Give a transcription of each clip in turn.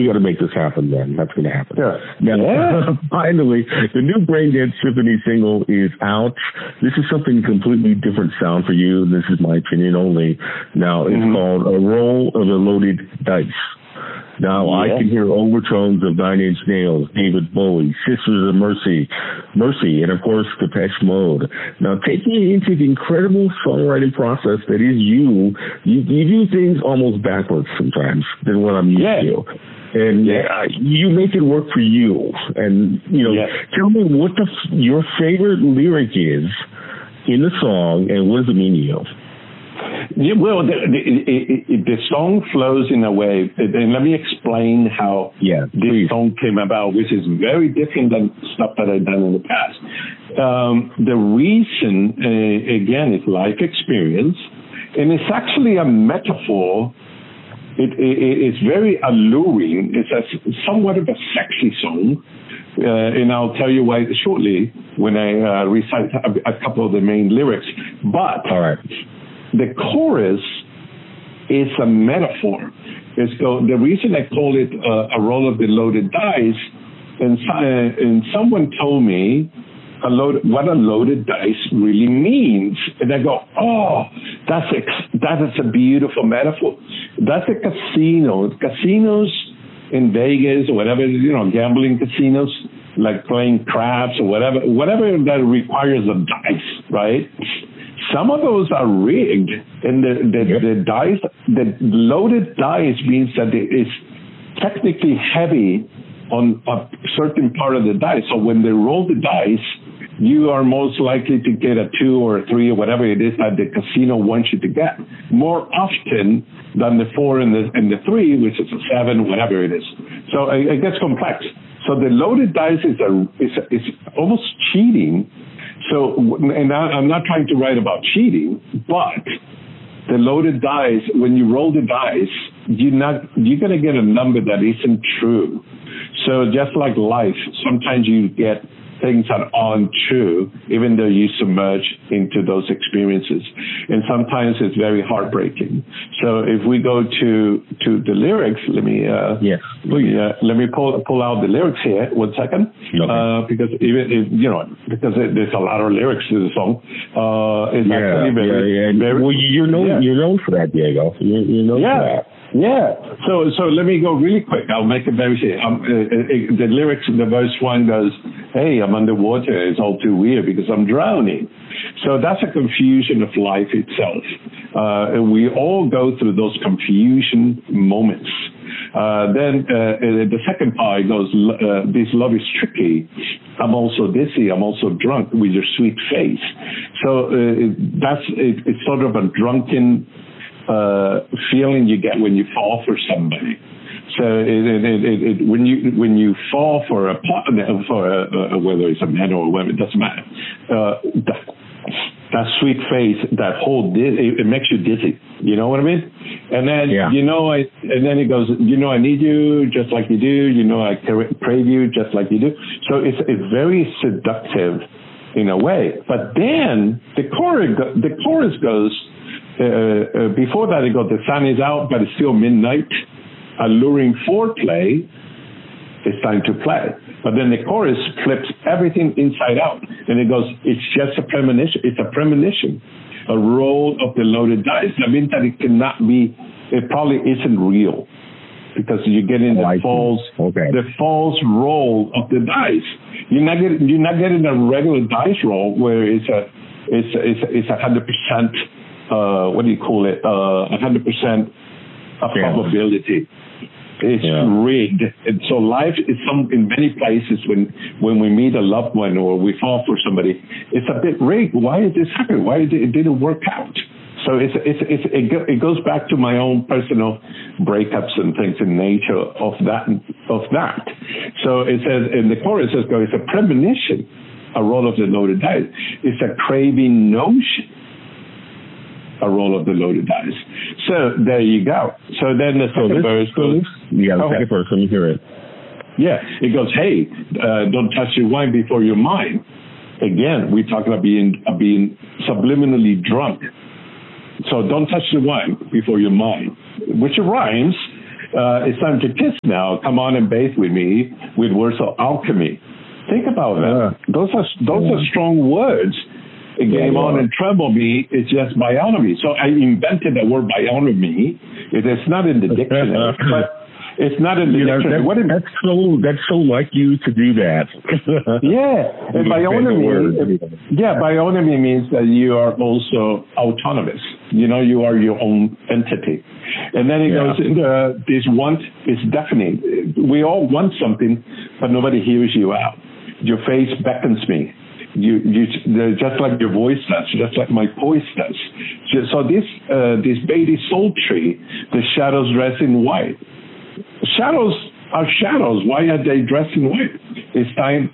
we got to make this happen. Then that's going to happen. Yeah. Now, finally, the new Braindead Symphony single is out. This is something completely different sound for you. This is my opinion only. Now, it's called A Roll of the Loaded Dice. Now, I can hear overtones of Nine Inch Nails, David Bowie, Sisters of Mercy, and of course, Depeche Mode. Now, take me into the incredible songwriting process that is you. You do things almost backwards sometimes than what I'm used to. And you make it work for you. And, tell me what your favorite lyric is in the song, and what does it mean to you? Yeah, well, the song flows in a way, and let me explain how this song came about, which is very different than stuff that I've done in the past. The reason, again, is life experience, and it's actually a metaphor. It's very alluring. It's somewhat of a sexy song. And I'll tell you why shortly when I recite a couple of the main lyrics. But the chorus is a metaphor. The reason I call it a roll of the loaded dice, and someone told me what a loaded dice really means, and I go, oh, that is a beautiful metaphor. That's a casino. Casinos in Vegas or whatever, gambling casinos, like playing craps or whatever that requires a dice, right? Some of those are rigged, and the dice, the loaded dice means that it is technically heavy on a certain part of the dice. So when they roll the dice, you are most likely to get a 2 or a 3 or whatever it is that the casino wants you to get, more often than the 4 and the 3, which is a 7, whatever it is. So it gets complex. So the loaded dice is almost cheating. So, and I'm not trying to write about cheating, but the loaded dice, when you roll the dice, you're going to get a number that isn't true. So just like life, sometimes you get things that aren't true, even though you submerge into those experiences. And sometimes it's very heartbreaking. So if we go to the lyrics, let me pull out the lyrics here. 1 second. Okay. Because because there's a lot of lyrics to the song. It's actually very well, you're known for that, Diego. You're known for that. Yeah. So let me go really quick. I'll make it very short. The lyrics in the verse 1 goes, hey, I'm underwater. It's all too weird because I'm drowning. So that's a confusion of life itself. And we all go through those confusion moments. Then the second part goes, this love is tricky. I'm also dizzy. I'm also drunk with your sweet face. So it's sort of a drunken feeling you get when you fall for somebody. So when you fall for a partner, whether it's a man or a woman, it doesn't matter. That sweet face, that whole it makes you dizzy. You know what I mean? And then and then it goes, I need you just like you do. I crave you just like you do. So it's very seductive in a way. But then the chorus goes. Before that, it goes, the sun is out, but it's still midnight. Alluring foreplay, it's time to play. But then the chorus flips everything inside out, and it goes, it's just a premonition. It's a premonition, a roll of the loaded dice. That means that it probably isn't real, because you get in the false roll of the dice. You're not getting a regular dice roll where it's 100%. What do you call it? 100% probability. It's rigged. And so life is in many places when we meet a loved one or we fall for somebody, it's a bit rigged. Why did this happen? Why it didn't work out? So it goes back to my own personal breakups and things in nature of that. So it says, in the chorus it says, it's a premonition, a roll of the loaded dice. It's a craving notion, a roll of the loaded dice. So there you go. So then the second verse goes. Yeah, the second verse. Let me hear it. Yeah, it goes, hey, don't touch your wine before you're mine. Again, we talk about being subliminally drunk. So don't touch the wine before you're mine, which rhymes. It's time to kiss now. Come on and bathe with me with words of alchemy. Think about that. Those are strong words. Game on and trouble me is just bionomy. So I invented the word bionomy. It's not in the dictionary, but it's not in the dictionary. That's so like you to do that. Yeah, and bionomy means that you are also autonomous. You are your own entity. And then it goes into this want is deafening. We all want something, but nobody hears you out. Your face beckons me. You just like your voice does, just like my voice does. So this baby soul tree, the shadows dressed in white. Shadows are shadows. Why are they dressed in white? The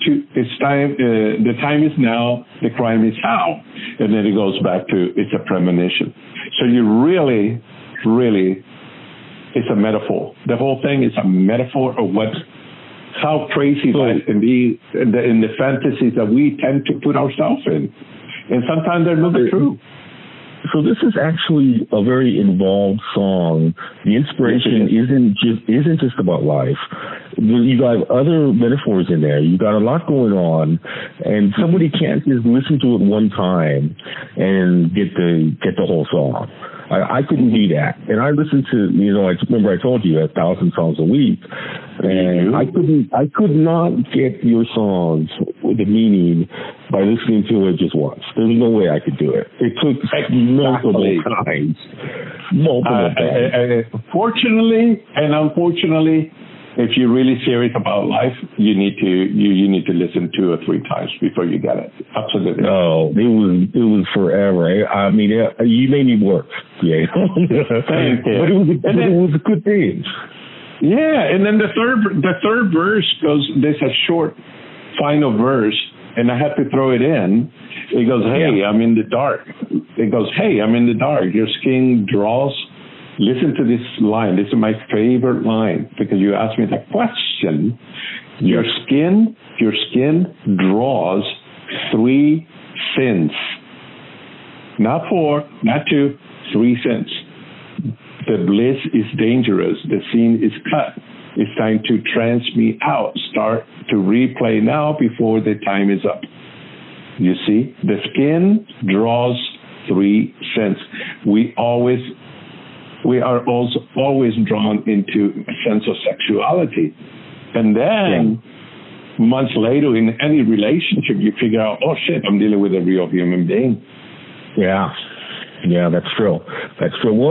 time is now, the crime is how. And then it goes back to, it's a premonition. So you really, it's a metaphor. The whole thing is a metaphor of how crazy life can be in the fantasies that we tend to put ourselves in. And sometimes they're not true. So this is actually a very involved song. The inspiration isn't just about life. You got other metaphors in there. You got a lot going on, and somebody can't just listen to it one time and get the whole song. I couldn't do that. And I listened to, I remember I told you 1,000 songs a week, and I could not get your songs, the meaning, by listening to it just once. There's no way I could do it. It took multiple times. Fortunately and unfortunately, if you're really serious about life, you need to listen 2 or 3 times before you get it. Absolutely. No, it was forever. I mean, you made me work. Yeah. Thank you. But it was a good thing. Yeah, and then the third verse goes. There's a short final verse, and I have to throw it in. It goes, "Hey, I'm in the dark." It goes, "Hey, I'm in the dark. Your skin draws." Listen to this line. This is my favorite line because you asked me that question. Your skin draws 3 sins. Not 4, not 2, 3 sins. The bliss is dangerous. The scene is cut. It's time to trance me out. Start to replay now before the time is up. You see, the skin draws 3 sins. We are also always drawn into a sense of sexuality. And then months later in any relationship, you figure out, oh shit, I'm dealing with a real human being. Yeah. Yeah, that's true. That's true. Well,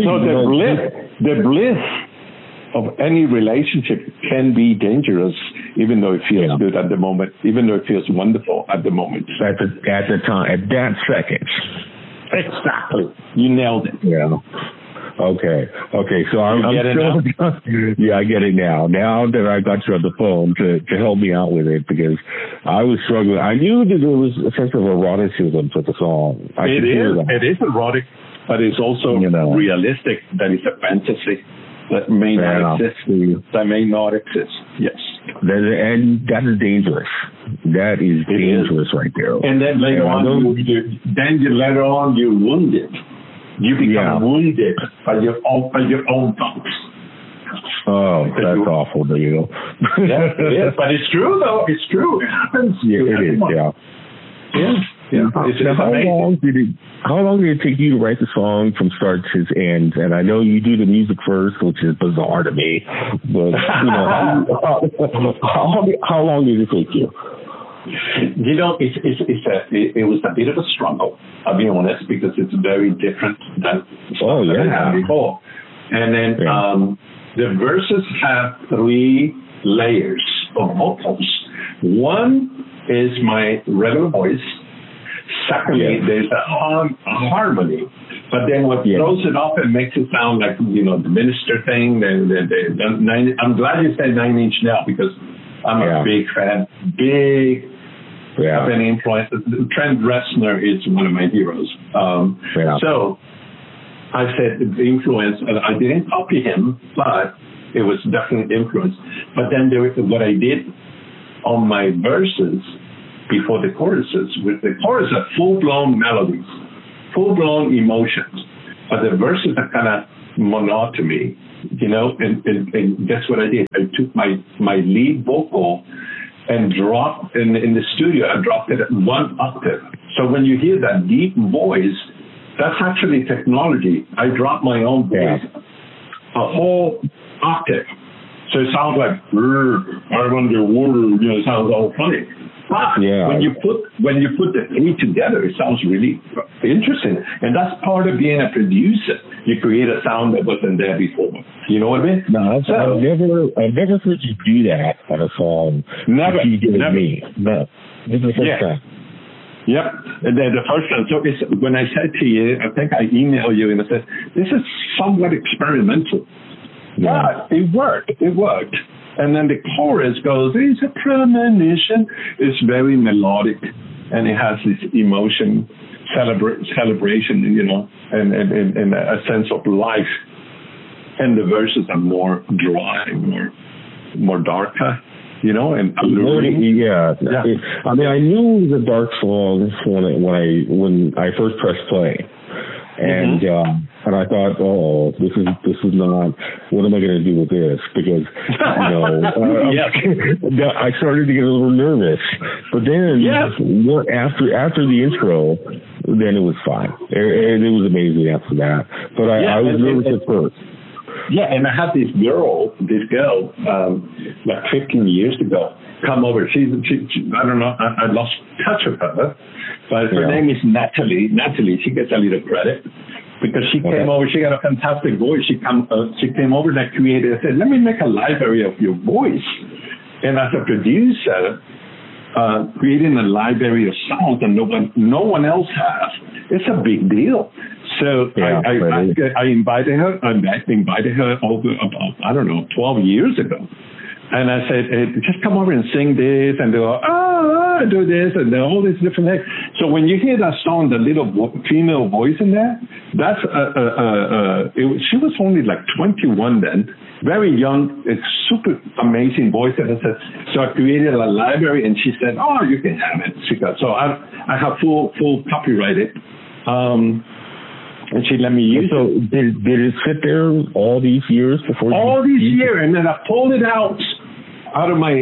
the bliss of any relationship can be dangerous, even though it feels good at the moment, even though it feels wonderful at the moment. At that second. Exactly. You nailed it. Yeah. Okay. So I'm still, I get it now. Now that I got you on the phone to help me out with it, because I was struggling. I knew that there was a sense of eroticism to the song. It is erotic, but it's also realistic. That it's a fantasy that may not exist. That may not exist. Yes. And that is dangerous. That is dangerous right there. And then later on, you're wounded. You become wounded by your own thoughts. Oh, that's awful, Diego. Yeah, it is. But it's true, though. It's true. It happens. Yeah, it is, Yeah. How long did it take you to write the song from start to end? And I know you do the music first, which is bizarre to me. But, how long did it take you? It was a bit of a struggle, I'll be honest, because it's very different than stuff that I had before. And then the verses have 3 layers of vocals. One is my regular voice. Secondly, there's a harmony. But then what throws it off and makes it sound like, the minister thing. I'm glad you said 9 Inch Nails, because I'm a big fan. I've been influenced. Trent Reznor is one of my heroes. So I said the influence, and I didn't copy him, but it was definitely influence. But then what I did on my verses before the choruses, with the chorus are full-blown melodies, full-blown emotions. But the verses are kind of monotony. you know, and guess what I did? I took my lead vocal and dropped in the studio. I dropped it at 1 octave. So when you hear that deep voice, that's actually technology. I dropped my own voice a whole octave. So it sounds like I'm underwater. You know, it sounds all funny. But when you put the three together, it sounds really interesting, and that's part of being a producer. You create a sound that wasn't there before. You know what I mean? No, I've never heard you do that on a song. Never. Me. No, this is the first time. Yep, and then the first time. So it's, when I said to you, I think I emailed you and I said, this is somewhat experimental. Yeah, it worked. It worked. And then the chorus goes, it's a premonition. It's very melodic, and it has this emotion, celebration, you know, and a sense of life. And the verses are more dry, more darker, you know, and alluring. Yeah. I mean, I knew the dark songs when I first pressed play. And and I thought, this is not. What am I going to do with this? Because you know, I started to get a little nervous. But then, after the intro, then it was fine. It was amazing after that. But I was nervous at first. Yeah, and I had this girl, like 15 years ago, come over. She I don't know, I lost touch of her, but her name is Natalie. Natalie, she gets a little credit because she came over. She got a fantastic voice. She came over and I created. I said, let me make a library of your voice. And as a producer, creating a library of sounds that no one else has, it's a big deal. So I invited her. I invited her over about, I don't know, 12 years ago. And I said, just come over and sing this, and they go, do this, and all these different things. So when you hear that song, the little female voice in there, that's she was only like 21 then, very young, it's super amazing voice. And I said, so I created a library, and she said, you can have it. So I have full copyrighted. And she let me use it. Did it sit there all these years before? All these years, and then I pulled it out of my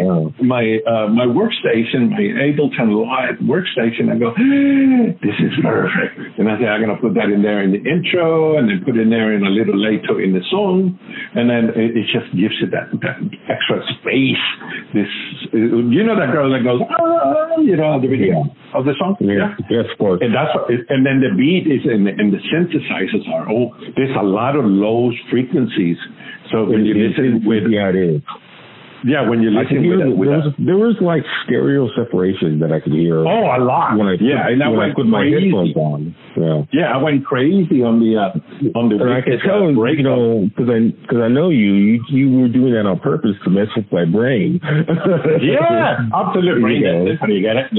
workstation, my Ableton Live workstation. I go, this is perfect. And I say, I'm going to put that in there in the intro, and then put it in there in a little later in the song, and then it just gives it that extra space. This, you know, that girl that goes, you know, at the beginning of the song. Yes, of course. And and then the beat is, and the synthesizers are there's a lot of low frequencies. So when you listen with it is. Yeah, when you listen there was like stereo separation that I could hear. A lot. When I put my headphones on. Yeah, I went crazy on the. And I could tell, you know, because I know you were doing that on purpose to mess with my brain. Absolutely. You get it?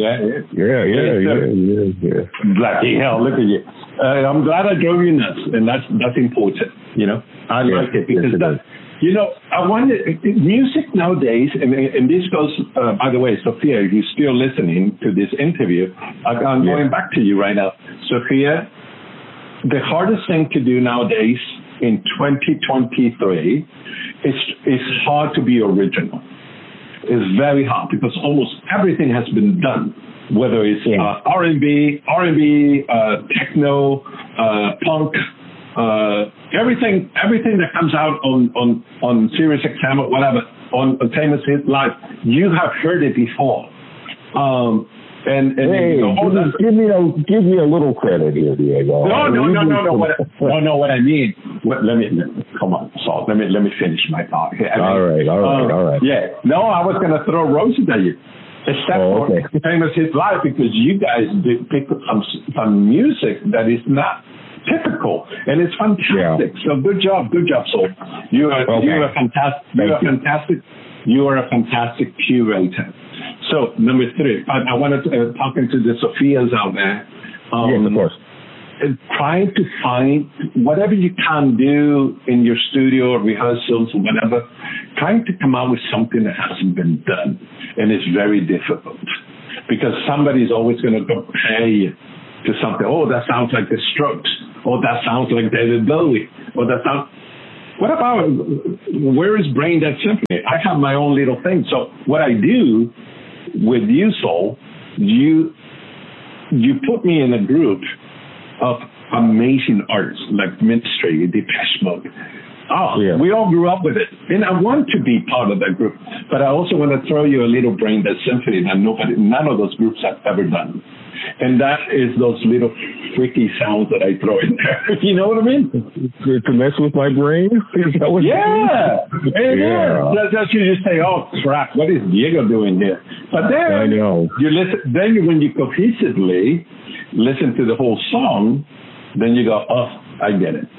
Yeah. Bloody hell! Look at you. I'm glad I drove you nuts, and that's important. You know, I like it because that. You know, I wonder, music nowadays, and this goes, by the way, Sophia, if you're still listening to this interview, I'm going back to you right now. Sophia, the hardest thing to do nowadays in 2023 is hard to be original. It's very hard because almost everything has been done, whether it's R&B, techno, punk, everything that comes out on Sirius XM or whatever, on Famous Hit Live, you have heard it before. Give me a little credit here, Diego. No. What I mean. Come on, Saul. Let me finish my thought here. All right. Yeah. No, I was going to throw roses at you. Except for Famous Hit Live, because you guys did pick up some music that is not typical, and it's fantastic. So good job, Saul. You are fantastic. You are a fantastic curator. So number 3, I wanted to talking to the Sophias out there. Yes, of course. Trying to find whatever you can do in your studio or rehearsals or whatever. Trying to come out with something that hasn't been done, and it's very difficult because somebody's always going to compare you to something. Oh, that sounds like the Strokes. Oh, that sounds like David Bowie. Oh, that sounds. What about, where is Brain Dead Symphony? I have my own little thing. So what I do with you, Soul, you put me in a group of amazing artists like Ministry, Depeche Mode. We all grew up with it. And I want to be part of that group. But I also want to throw you a little Brain Dead Symphony that none of those groups have ever done. And that is those little freaky sounds that I throw in there. You know what I mean? To mess with my brain? Is that what That's you just say, oh, crap, what is Diego doing here? But then, I know. You listen, then when you cohesively listen to the whole song, then you go, oh, I get it.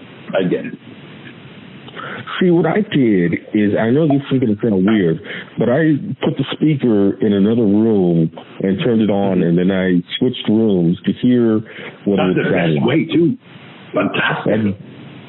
See, what I did is, I know this is going to sound weird, but I put the speaker in another room and turned it on, and then I switched rooms to hear what it was sounding like. Way too fantastic.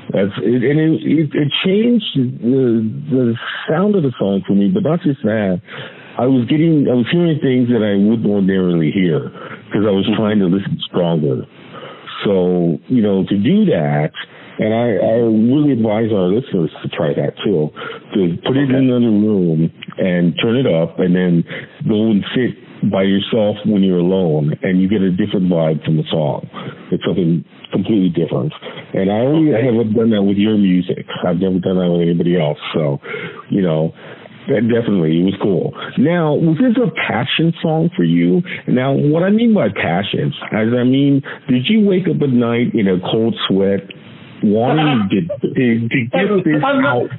It changed the sound of the song for me, but not just that. I was hearing things that I wouldn't ordinarily hear because I was trying to listen stronger. So, to do that. And I really advise our listeners to try that too, to put it in another room and turn it up and then go and sit by yourself when you're alone and you get a different vibe from the song. It's something completely different. And I only have done that with your music. I've never done that with anybody else. So, that definitely, it was cool. Now, was this a passion song for you? Now, what I mean by passion, did you wake up at night in a cold sweat wanting to get this out?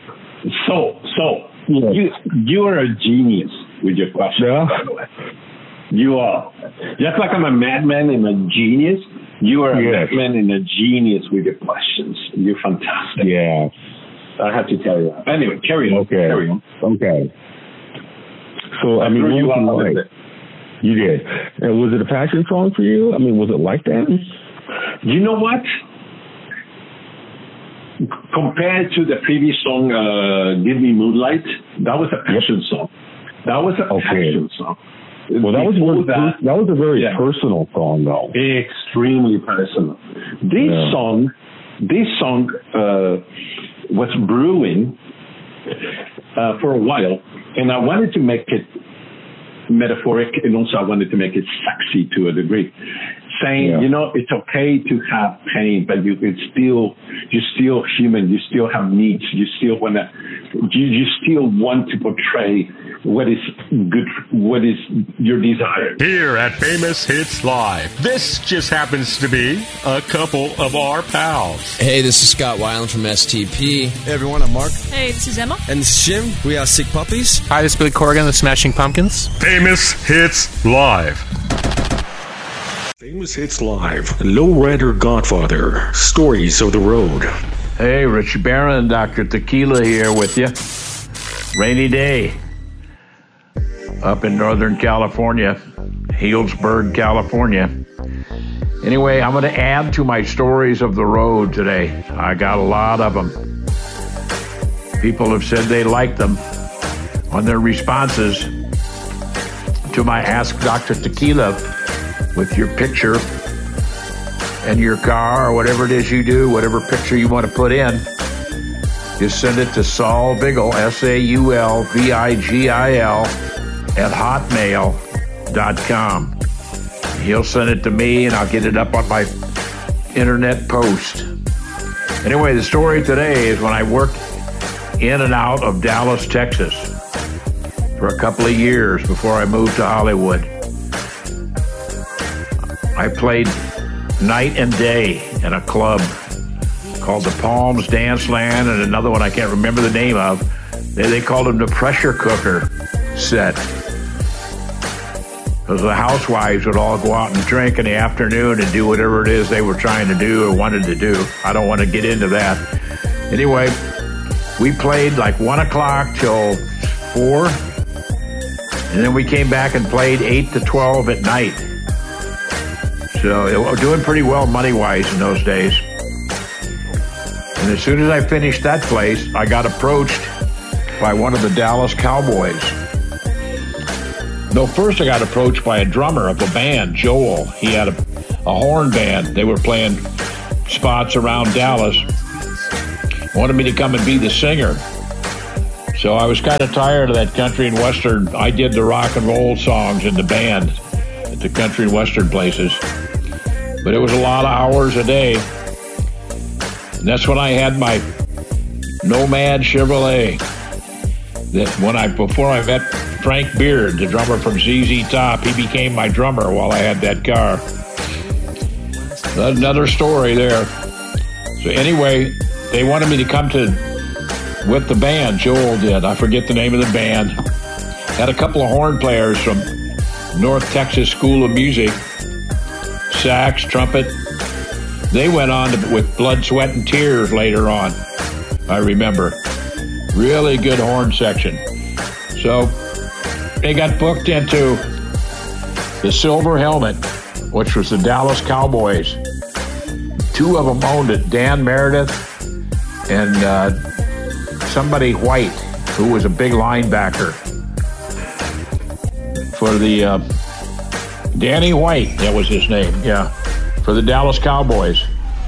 You are a genius with your question. Yeah. You are. Just like I'm a madman and a genius, you are a madman and a genius with your questions. You're fantastic. Yeah. I have to tell you. Anyway, carry on. Carry on. Okay. So, what was it like? You did. And was it a passion song for you? Was it like that? You know what? Compared to the previous song, Give Me Moonlight, that was a passion song. Passion song. Well, that was a very personal song, though. Extremely personal. This song was brewing for a while, and I wanted to make it metaphoric, and also I wanted to make it sexy to a degree. Saying, it's okay to have pain, but you're still human. You still have needs. You still want to portray what is good, what is your desire. Here at Famous Hits Live, this just happens to be a couple of our pals. Hey, this is Scott Weiland from STP. Hey everyone, I'm Mark. Hey, this is Emma. And this is Jim. We are Sick Puppies. Hi, this is Billy Corrigan, the Smashing Pumpkins. Famous Hits Live. Famous Hits Live, Lowrider Godfather, Stories of the Road. Hey, Richie Barron, Dr. Tequila here with you. Rainy day up in Northern California, Healdsburg, California. Anyway, I'm going to add to my stories of the road today. I got a lot of them. People have said they like them on their responses to my Ask Dr. Tequila with your picture and your car or whatever it is you do, whatever picture you want to put in. Just send it to Saul Vigil, SAULVIGIL @hotmail.com. He'll send it to me and I'll get it up on my internet post. Anyway, the story today is when I worked in and out of Dallas, Texas for a couple of years before I moved to Hollywood. I played night and day in a club called the Palms Dance Land and another one I can't remember the name of. They called them the pressure cooker set. Because the housewives would all go out and drink in the afternoon and do whatever it is they were trying to do or wanted to do. I don't want to get into that. Anyway, we played like 1 o'clock till 4. And then we came back and played 8 to 12 at night. So we're doing pretty well money-wise in those days. And as soon as I finished that place, I got approached by one of the Dallas Cowboys. No, first I got approached by a drummer of a band, Joel. He had a horn band. They were playing spots around Dallas. wanted me to come and be the singer. So I was kind of tired of that country and western. I did the rock and roll songs in the band at the country and western places. But it was a lot of hours a day. And that's when I had my Nomad Chevrolet. Before I met Frank Beard, the drummer from ZZ Top, he became my drummer while I had that car. Another story there. So anyway, they wanted me to come with the band. Joel did. I forget the name of the band. Had a couple of horn players from North Texas School of Music. Sax, trumpet. They went on with Blood, Sweat, and Tears later on, I remember. Really good horn section. So they got booked into the Silver Helmet, which was the Dallas Cowboys. Two of them owned it, Dan Meredith and somebody White, who was a big linebacker for the Danny White, that was his name, yeah, for the Dallas Cowboys.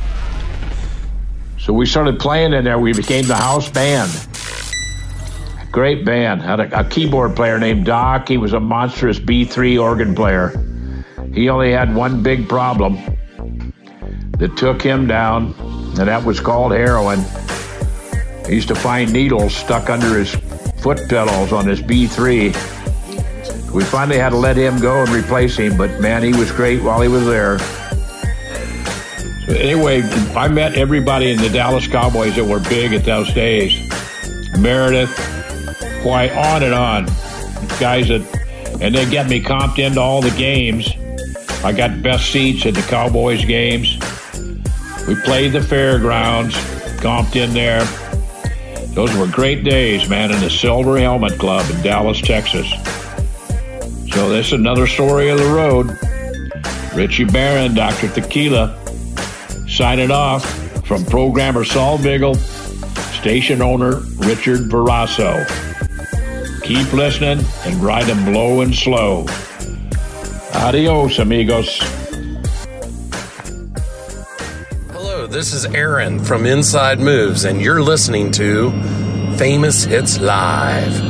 So we started playing in there. We became the house band. Great band. Had a keyboard player named Doc. He was a monstrous B3 organ player. He only had one big problem that took him down, and that was called heroin. He used to find needles stuck under his foot pedals on his B3. We finally had to let him go and replace him, but man, he was great while he was there. So anyway, I met everybody in the Dallas Cowboys that were big at those days. Meredith, White, on and on. Guys and they got me comped into all the games. I got best seats at the Cowboys games. We played the fairgrounds, comped in there. Those were great days, man, in the Silver Helmet Club in Dallas, Texas. So this is another story of the road. Richie Barron, Dr. Tequila, signing off from programmer Saul Vigil, station owner Richard Verasso. Keep listening and ride them low and slow. Adios, amigos. Hello, this is Aaron from Inside Moves, and you're listening to Famous Hits Live.